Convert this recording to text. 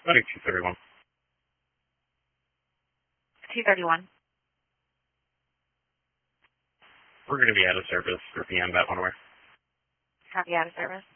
I think 231. 231. We're going to be out of service for PM that one. Copy, out of service.